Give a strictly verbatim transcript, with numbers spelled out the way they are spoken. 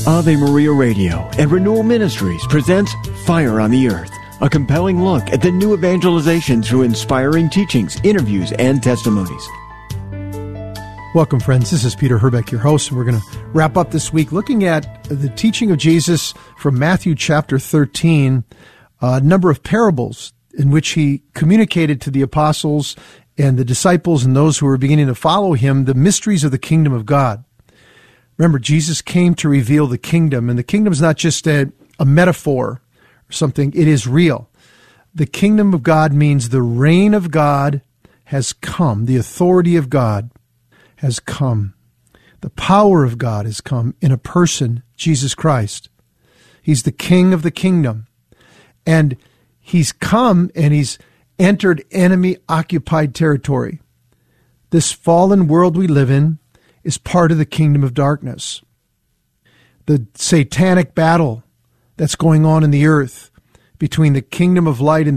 Ave Maria Radio and Renewal Ministries presents Fire on the Earth, a compelling look at the new evangelization through inspiring teachings, interviews, and testimonies. Welcome, friends. This is Peter Herbeck, your host, and we're going to wrap up this week looking at the teaching of Jesus from Matthew chapter thirteen, a number of parables in which he communicated to the apostles and the disciples and those who were beginning to follow him the mysteries of the kingdom of God. Remember, Jesus came to reveal the kingdom, and the kingdom is not just a, a metaphor or something. It is real. The kingdom of God means the reign of God has come. The authority of God has come. The power of God has come in a person, Jesus Christ. He's the king of the kingdom. And he's come and he's entered enemy-occupied territory. This fallen world we live in is part of the kingdom of darkness. The satanic battle that's going on in the earth between the kingdom of light and